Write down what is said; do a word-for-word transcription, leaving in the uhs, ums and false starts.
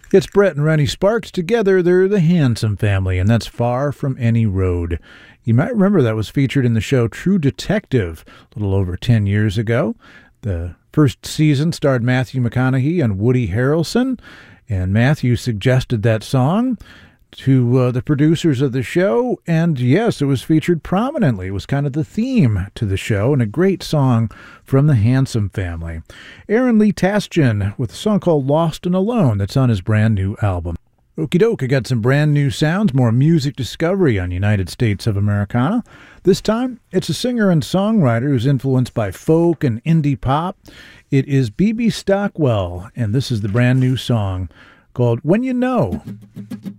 It's Brett and Ronnie Sparks. Together, they're the Handsome Family, and that's Far From Any Road. You might remember that was featured in the show True Detective a little over ten years ago. The first season starred Matthew McConaughey and Woody Harrelson, and Matthew suggested that song to uh, the producers of the show, and yes, it was featured prominently. It was kind of the theme to the show, and a great song from the Handsome Family. Aaron Lee Tasjan with a song called Lost and Alone that's on his brand new album. Okie doke, I got some brand new sounds, more music discovery on United States of Americana. This time, it's a singer and songwriter who's influenced by folk and indie pop. It is B B Stockwell, and this is the brand new song called When You Know.